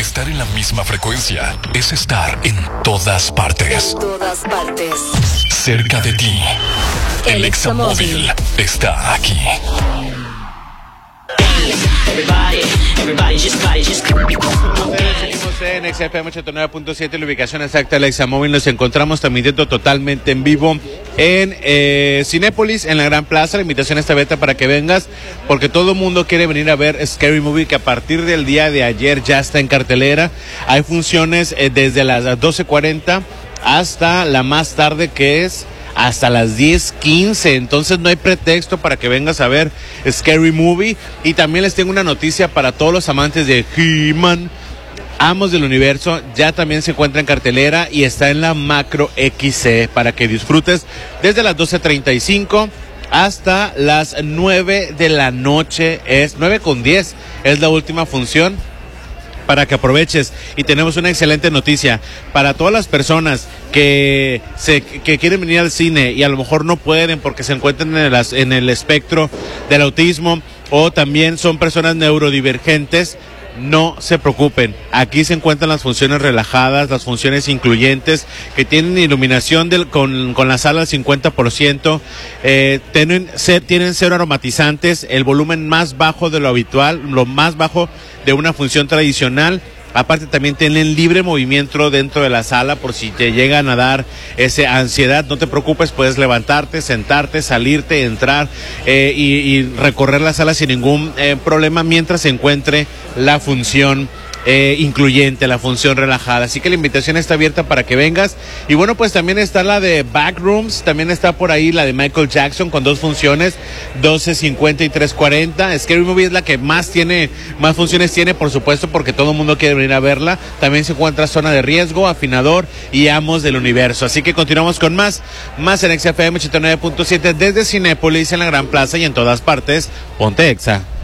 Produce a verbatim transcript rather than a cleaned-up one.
Estar en la misma frecuencia es estar en todas partes. En todas partes. Cerca de ti. El Examóvil está aquí. Everybody, everybody just party, just Seguimos en X F M ochenta y nueve punto siete, la ubicación exacta del Examóvil. Nos encontramos transmitiendo totalmente en vivo en eh, Cinépolis, en la Gran Plaza. La invitación está abierta para que vengas, porque todo el mundo quiere venir a ver Scary Movie, que a partir del día de ayer ya está en cartelera. Hay funciones eh, desde las doce cuarenta hasta la más tarde, que es hasta las diez quince, entonces no hay pretexto para que vengas a ver Scary Movie. Y también les tengo una noticia para todos los amantes de He-Man, Amos del Universo. Ya también se encuentra en cartelera y está en la Macro X C para que disfrutes desde las doce treinta y cinco hasta las nueve de la noche. Es nueve con diez, es la última función, para que aproveches. Y tenemos una excelente noticia para todas las personas que se que quieren venir al cine y a lo mejor no pueden porque se encuentran en el, en el espectro del autismo, o también son personas neurodivergentes. No se preocupen, aquí se encuentran las funciones relajadas, las funciones incluyentes, que tienen iluminación del, con, con la sala al cincuenta por ciento, eh, tienen, se, tienen cero aromatizantes, el volumen más bajo de lo habitual, lo más bajo de una función tradicional. Aparte también tienen libre movimiento dentro de la sala, por si te llegan a dar esa ansiedad, no te preocupes, puedes levantarte, sentarte, salirte, entrar eh, y, y recorrer la sala sin ningún eh, problema mientras se encuentre la función Eh, incluyente, la función relajada. Así que la invitación está abierta para que vengas. Y bueno, pues también está la de Backrooms, también está por ahí la de Michael Jackson con dos funciones, doce cincuenta y tres cuarenta. Scary Movie es la que más tiene, más funciones tiene, por supuesto, porque todo el mundo quiere venir a verla. También se encuentra Zona de Riesgo, Afinador y Amos del Universo. Así que continuamos con más, más en X F M ochenta y nueve punto siete desde Cinépolis, en la Gran Plaza y en todas partes. Ponte Exa.